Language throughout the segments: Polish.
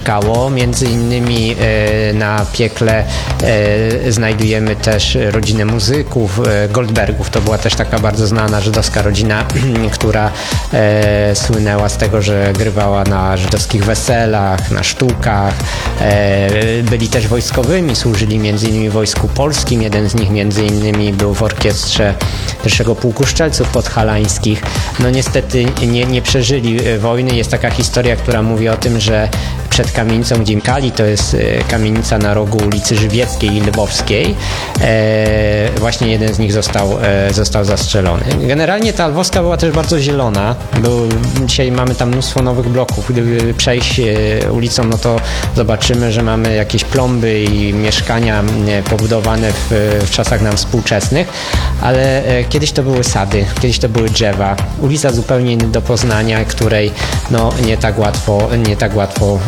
spotkało. Między innymi na piekle znajdujemy też rodzinę muzyków, Goldbergów. To była też taka bardzo znana żydowska rodzina, która słynęła z tego, że grywała na żydowskich weselach, na sztukach. Byli też wojskowymi, służyli między innymi w Wojsku Polskim. Jeden z nich między innymi był w orkiestrze pierwszego pułku strzelców podhalańskich. No niestety nie przeżyli wojny. Jest taka historia, która mówi o tym, że przed kamienicą, gdzie mieszkali, to jest kamienica na rogu ulicy Żywieckiej i Lwowskiej, właśnie jeden z nich został zastrzelony. Generalnie ta Lwowska była też bardzo zielona. Dzisiaj mamy tam mnóstwo nowych bloków. Gdyby przejść ulicą, no to zobaczymy, że mamy jakieś plomby i mieszkania pobudowane w czasach nam współczesnych, ale kiedyś to były sady, kiedyś to były drzewa. Ulica zupełnie inna do poznania, której no nie tak łatwo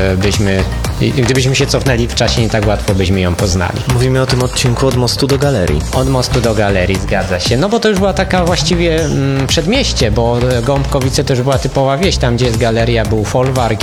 gdybyśmy się cofnęli w czasie, nie tak łatwo byśmy ją poznali. Mówimy o tym odcinku od mostu do galerii. Od mostu do galerii, zgadza się. No bo to już była taka właściwie przedmieście, bo Gąbkowice to już była typowa wieś. Tam, gdzie jest galeria, był folwark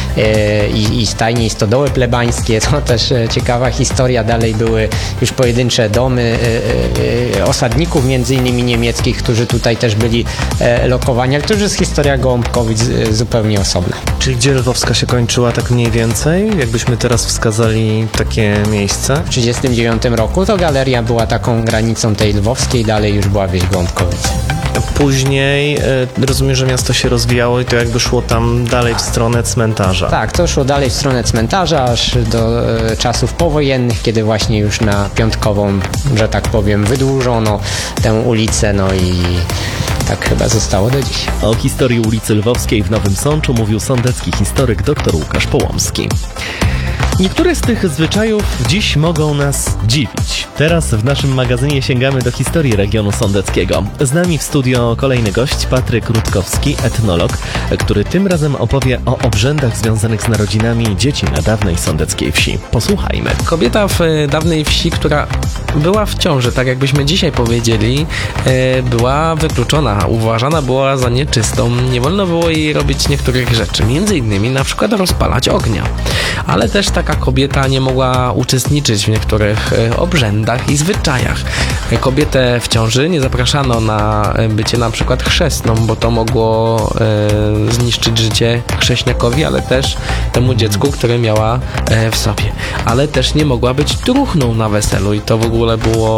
i stajnie, i stodoły plebańskie. To też ciekawa historia. Dalej były już pojedyncze domy osadników, między innymi niemieckich, którzy tutaj też byli lokowani. Ale to już jest historia Gąbkowic zupełnie osobna. Czyli gdzie Lwowska się kończyła tak mniej więcej? Jakbyśmy teraz wskazali takie miejsce? W 1939 roku to galeria była taką granicą tej lwowskiej, dalej już była wieś Gąbkowice. Później rozumiem, że miasto się rozwijało i to jakby szło tam dalej w stronę cmentarza. Tak, to szło dalej w stronę cmentarza, aż do czasów powojennych, kiedy właśnie już na Piątkową, że tak powiem, wydłużono tę ulicę, no i tak chyba zostało do dziś. O historii ulicy Lwowskiej w Nowym Sączu mówił sądecki historyk dr Łukasz Połomski. Niektóre z tych zwyczajów dziś mogą nas dziwić. Teraz w naszym magazynie sięgamy do historii regionu sądeckiego. Z nami w studio kolejny gość, Patryk Rutkowski, etnolog, który tym razem opowie o obrzędach związanych z narodzinami dzieci na dawnej sądeckiej wsi. Posłuchajmy. Kobieta w dawnej wsi, która była w ciąży, tak jakbyśmy dzisiaj powiedzieli, była wykluczona, uważana była za nieczystą. Nie wolno było jej robić niektórych rzeczy, między innymi na przykład rozpalać ognia. Ale też taka kobieta nie mogła uczestniczyć w niektórych obrzędach i zwyczajach. Kobietę w ciąży nie zapraszano na bycie na przykład chrzestną, bo to mogło zniszczyć życie chrześniakowi, ale też temu dziecku, które miała w sobie. Ale też nie mogła być druhną na weselu i to w ogóle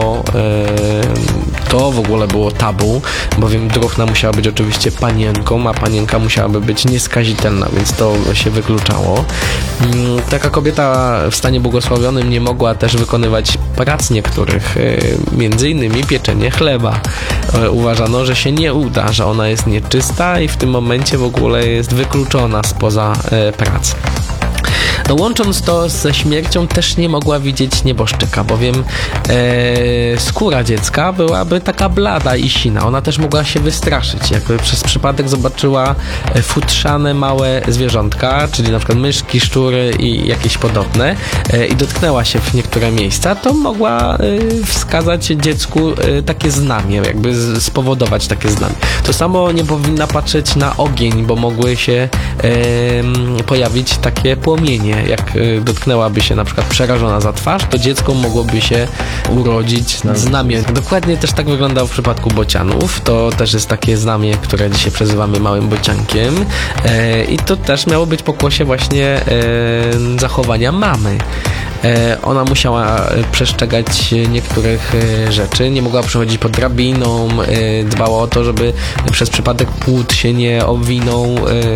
było tabu, bowiem druhna musiała być oczywiście panienką, a panienka musiałaby być nieskazitelna, więc to się wykluczało. Taka kobieta w stanie błogosławionym nie mogła też wykonywać prac niektórych, między innymi pieczenie chleba. Uważano, że się nie uda, że ona jest nieczysta i w tym momencie w ogóle jest wykluczona spoza prac. No, łącząc to ze śmiercią, też nie mogła widzieć nieboszczyka, bowiem skóra dziecka byłaby taka blada i sina. Ona też mogła się wystraszyć. Jakby przez przypadek zobaczyła futrzane małe zwierzątka, czyli na przykład myszki, szczury i jakieś podobne i dotknęła się w niektóre miejsca, to mogła wskazać dziecku takie znamie, jakby spowodować takie znamie. To samo nie powinna patrzeć na ogień, bo mogły się pojawić takie płomienie. Jak dotknęłaby się na przykład przerażona za twarz, to dziecko mogłoby się urodzić znamie. Dokładnie też tak wyglądało w przypadku bocianów. To też jest takie znamie, które dzisiaj przezywamy małym bociankiem. I to też miało być pokłosie właśnie zachowania mamy. Ona musiała przestrzegać niektórych rzeczy, nie mogła przechodzić pod drabiną, dbała o to, żeby przez przypadek płód się nie owinął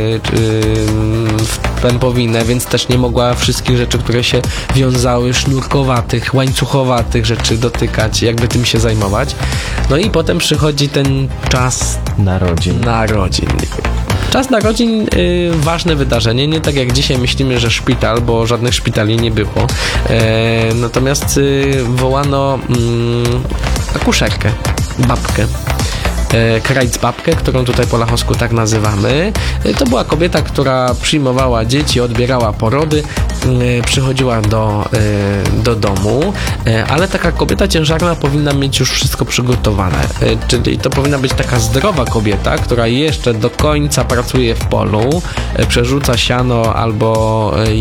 w pępowinę, więc też nie mogła wszystkich rzeczy, które się wiązały, sznurkowatych, łańcuchowatych rzeczy dotykać, jakby tym się zajmować. No i potem przychodzi ten czas narodzin. Czas narodzin, ważne wydarzenie, nie tak jak dzisiaj myślimy, że szpital, bo żadnych szpitali nie było. Natomiast wołano akuszerkę, babkę. Krajcbabkę, którą tutaj po lachowsku tak nazywamy. To była kobieta, która przyjmowała dzieci, odbierała porody, przychodziła do domu, ale taka kobieta ciężarna powinna mieć już wszystko przygotowane. Czyli to powinna być taka zdrowa kobieta, która jeszcze do końca pracuje w polu, przerzuca siano albo